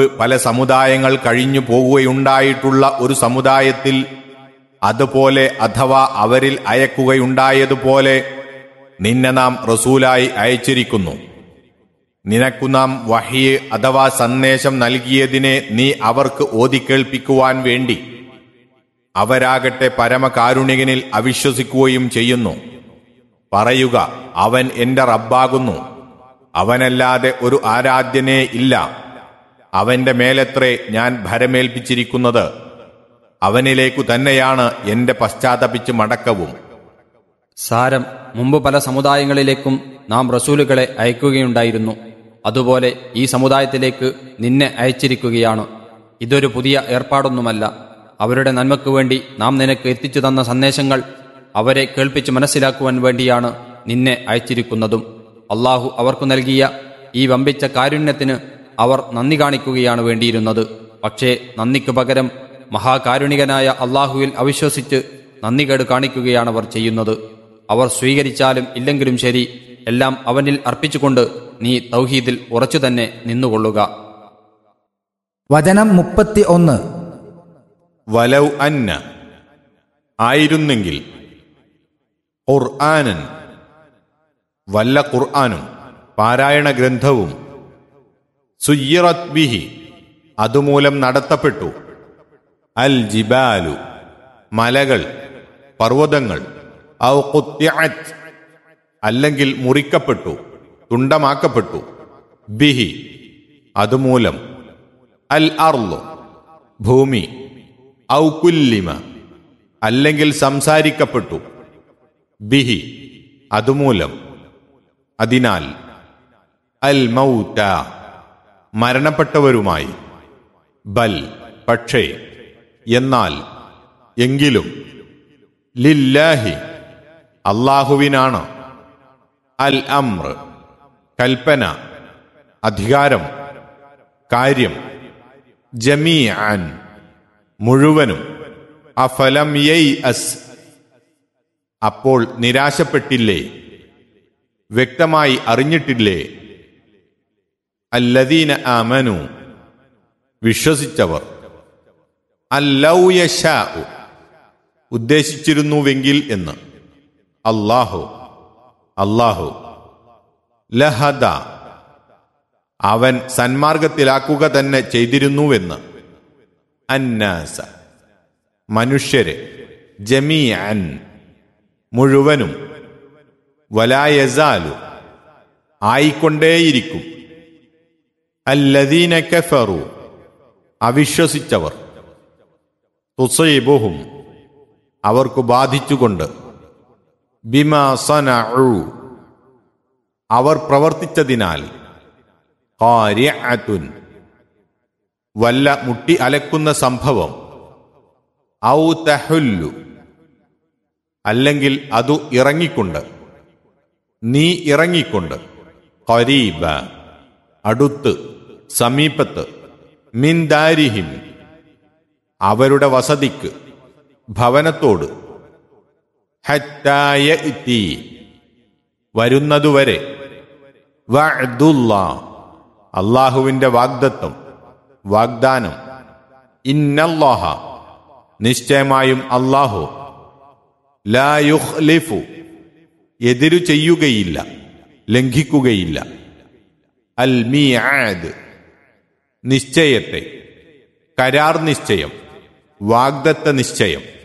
പല സമുദായങ്ങൾ കഴിഞ്ഞു പോകുകയുണ്ടായിട്ടുള്ള ഒരു സമുദായത്തിൽ അതുപോലെ അഥവാ അവരിൽ അയക്കുകയുണ്ടായതുപോലെ നിന്നെ നാം റസൂലായി അയച്ചിരിക്കുന്നു. നിനക്കു നാം വഹ്യ് അഥവാ സന്ദേശം നൽകിയതിനെ നീ അവർക്ക് ഓതിക്കേൾപ്പിക്കുവാൻ വേണ്ടി. അവരാകട്ടെ പരമകാരുണികനിൽ അവിശ്വസിക്കുകയും ചെയ്യുന്നു. പറയുക, അവൻ എന്റെ റബ്ബാകുന്നു, അവനല്ലാതെ ഒരു ആരാധ്യനേ ഇല്ല. അവന്റെ മേലത്രേ ഞാൻ ഭരമേൽപ്പിച്ചിരിക്കുന്നത്, അവനിലേക്കു തന്നെയാണ് എന്റെ പശ്ചാത്തപിച്ച് മടക്കവും. സാരം, മുമ്പ് പല സമുദായങ്ങളിലേക്കും നാം റസൂലുകളെ അയക്കുകയുണ്ടായിരുന്നു. അതുപോലെ ഈ സമുദായത്തിലേക്ക് നിന്നെ അയച്ചിരിക്കുകയാണ്. ഇതൊരു പുതിയ ഏർപ്പാടൊന്നുമല്ല. അവരുടെ നന്മയ്ക്കു വേണ്ടി നാം നിനക്ക് എത്തിച്ചു തന്ന സന്ദേശങ്ങൾ അവരെ കേൾപ്പിച്ച് മനസ്സിലാക്കുവാൻ വേണ്ടിയാണ് നിന്നെ അയച്ചിരിക്കുന്നതും. അള്ളാഹു അവർക്കു നൽകിയ ഈ വമ്പിച്ച കാരുണ്യത്തിന് അവർ നന്ദി കാണിക്കുകയാണ് വേണ്ടിയിരുന്നത്. പക്ഷേ നന്ദിക്കു പകരം മഹാകാരുണികനായ അള്ളാഹുവിൽ അവിശ്വസിച്ച് നന്ദികേട് കാണിക്കുകയാണവർ ചെയ്യുന്നത്. അവർ സ്വീകരിച്ചാലും ഇല്ലെങ്കിലും ശരി, എല്ലാം അവനിൽ അർപ്പിച്ചുകൊണ്ട് നീ തൗഹീദിൽ ഉറച്ചു തന്നെ നിന്നുകൊള്ളുക. വചനം 31. വലൗ അന്ന, ആയിരുന്നെങ്കിൽ, ഖുർആനൻ, വല്ല ഖുർആനും പാരായണ ഗ്രന്ഥവും, സുയ്യിറത് ബിഹി, അതുമൂലം നടത്തപ്പെട്ടു, അൽ ജിബാലു, മലകൾ, പർവ്വതങ്ങൾ, ഔ ഖുത്തിഅത്, അല്ലെങ്കിൽ മുറിക്കപ്പെട്ടു, തുണ്ടമാക്കപ്പെട്ടു, ബിഹി, അതുമൂലം, അൽ അർളു, ഭൂമി, ഔ കുല്ലിമ, അല്ലെങ്കിൽ സംസാരിക്കപ്പെട്ടു, ബിഹി, അതുമൂലം, അതിനാൽ, അൽ മൗത, മരണപ്പെട്ടവരുമായി, ബൽ, പക്ഷേ, എന്നാൽ, എങ്കിലും, ലില്ലാഹി, അല്ലാഹുവിനാണ്, അൽ അംർ, കൽപ്പന, അധികാരം, കാര്യം, ജമീഅൻ, മുഴുവനും, അഫലം യൈഅസ്, അപ്പോൾ നിരാശപ്പെട്ടില്ലേ, വ്യക്തമായി അറിഞ്ഞിട്ടില്ലേ, അല്ലദീന ആമനു, വിശ്വസിച്ചവർ, അല്ലൗ യശാഉ, ഉദ്ദേശിച്ചിരുന്നുവെങ്കിൽ എന്ന്, അല്ലാഹു ലഹദ, അവൻ സന്മാർഗത്തിലാക്കുക തന്നെ ചെയ്തിരുന്നുവെന്ന്, അന്നാസ, മനുഷ്യരെ, ജമീഅൻ, മുഴുവനും, വലാ യസാലു, ആയിക്കൊണ്ടേയിരിക്കും, അല്ലദീന കഫറു, അവിശ്വസിച്ചവർ, തുസീബുഹും, അവർക്കു ബാധിച്ചുകൊണ്ട്, ബിമാ സനഉ, അവർ പ്രവർത്തിച്ചതിനാൽ, ഖാരിഅത്തുൻ, വല്ല മുട്ടി അലക്കുന്ന സംഭവം, ഔ തഹുല്ലു, അല്ലെങ്കിൽ അതു ഇറങ്ങിക്കൊണ്ട്, നീ ഇറങ്ങിക്കൊണ്ട്, ഖരീബ, അടുത്ത്, സമീപത്ത്, മിൻ ദാരിഹിം, അവരുടെ വസതിക്ക്, ഭവനത്തോട്, ഹത്താ യഅതി, വരുന്നതുവരെ, വഅദുല്ലാഹ്, അല്ലാഹുവിന്റെ വാഗ്ദാനം, ഇന്നല്ലാഹ, നിശ്ചയമായും അല്ലാഹു, ലാ യുഖ്ലിഫു, എതിരു ചെയ്യുകയില്ല, ലംഘിക്കുകയില്ല, അൽ മീആദ്, നിശ്ചയത്തെ, കരാർ നിശ്ചയം, വാഗ്ദത്ത നിശ്ചയം.